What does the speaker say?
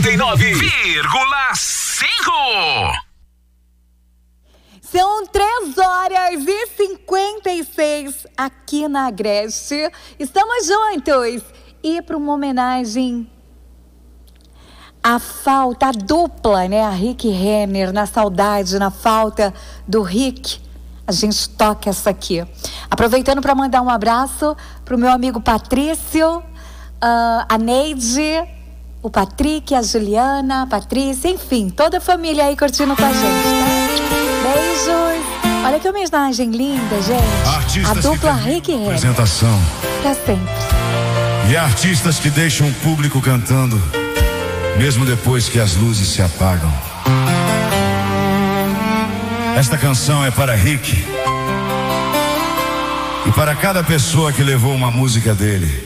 99,5. São 3h56 aqui na Agreste. Estamos juntos. E para uma homenagem à falta, a dupla, né? A Rick Renner, na saudade, na falta do Rick, a gente toca essa aqui. Aproveitando para mandar um abraço pro meu amigo Patrício, a Neide, o Patrick, a Juliana, a Patrícia, enfim, toda a família aí curtindo com a gente, tá? Beijos. Olha que homenagem linda, gente. Artistas a dupla Rick Renner. Apresentação. Pra sempre. E artistas que deixam o público cantando, mesmo depois que as luzes se apagam. Esta canção é para Rick e para cada pessoa que levou uma música dele.